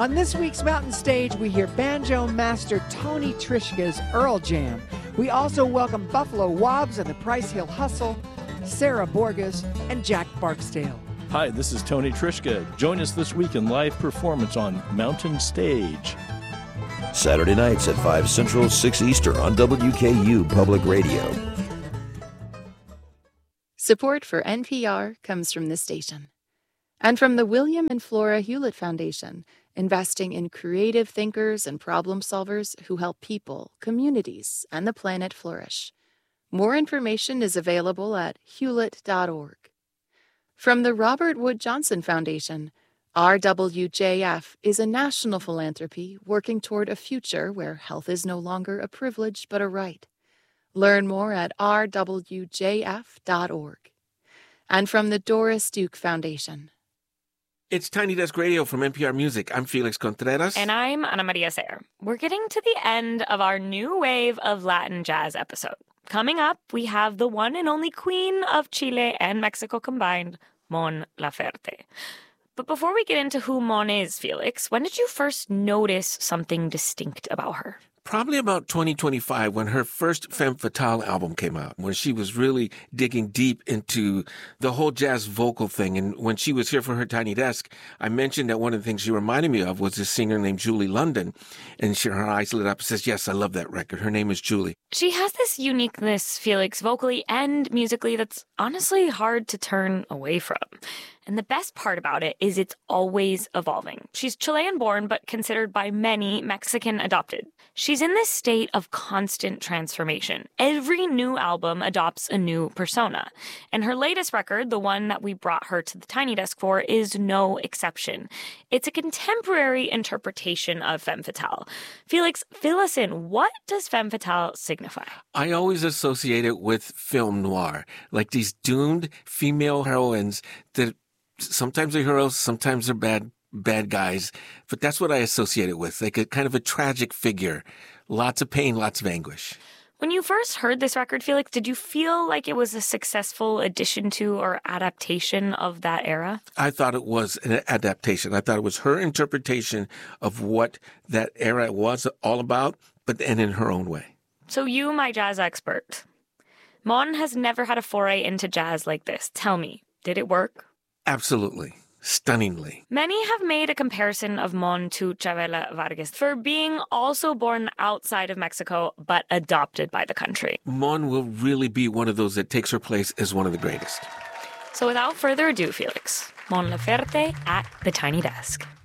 On this week's Mountain Stage, we hear banjo master Tony Trishka's Earl Jam. We also welcome Buffalo Wobbs and the Price Hill Hustle, Sarah Borges, and Jack Barksdale. Hi, this is Tony Trishka. Join us this week in live performance on Mountain Stage. Saturday nights at 5 Central, 6 Eastern on WKU Public Radio. Support for NPR comes from this station and from the William and Flora Hewlett Foundation, investing in creative thinkers and problem solvers who help people, communities, and the planet flourish. More information is available at hewlett.org. From the Robert Wood Johnson Foundation, RWJF is a national philanthropy working toward a future where health is no longer a privilege but a right. Learn more at rwjf.org. And from the Doris Duke Foundation. It's Tiny Desk Radio from NPR Music. I'm Felix Contreras. And I'm Ana Maria Sayer. We're getting to the end of our new wave of Latin jazz episode. Coming up, we have the one and only queen of Chile and Mexico combined, Mon Laferte. But before we get into who Mon is, Felix, when did you first notice something distinct about her? Probably about 2025 when her first Femme Fatale album came out, when she was really digging deep into the whole jazz vocal thing. And when she was here for her Tiny Desk, I mentioned that one of the things she reminded me of was this singer named Julie London. And her eyes lit up and says, yes, I love that record. Her name is Julie. She has this uniqueness, Felix, vocally and musically, that's honestly hard to turn away from. And the best part about it is it's always evolving. She's Chilean-born, but considered by many Mexican-adopted. She's in this state of constant transformation. Every new album adopts a new persona. And her latest record, the one that we brought her to the Tiny Desk for, is no exception. It's a contemporary interpretation of Femme Fatale. Felix, fill us in. What does Femme Fatale signify? I always associate it with film noir, like these doomed female heroines that sometimes they're heroes, sometimes they're bad guys, but that's what I associate it with, like a kind of a tragic figure. Lots of pain, lots of anguish. When you first heard this record, Felix, did you feel like it was a successful addition to or adaptation of that era? I thought it was an adaptation. I thought it was her interpretation of what that era was all about, and in her own way. So you, my jazz expert, Mon has never had a foray into jazz like this. Tell me, did it work? Absolutely. Stunningly. Many have made a comparison of Mon to Chavela Vargas for being also born outside of Mexico, but adopted by the country. Mon will really be one of those that takes her place as one of the greatest. So without further ado, Felix, Mon Laferte at the Tiny Desk.